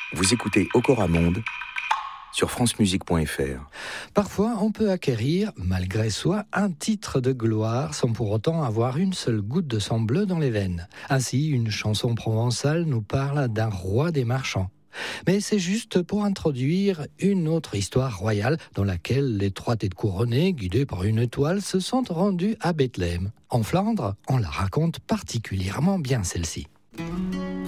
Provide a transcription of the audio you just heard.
Vous écoutez Okora Monde sur francemusique.fr. Parfois, on peut acquérir, malgré soi, un titre de gloire sans pour autant avoir une seule goutte de sang bleu dans les veines. Ainsi, une chanson provençale nous parle d'un roi des marchands. Mais c'est juste pour introduire une autre histoire royale dans laquelle les trois têtes couronnées, guidées par une étoile, se sont rendues à Bethléem. En Flandre, on la raconte particulièrement bien celle-ci.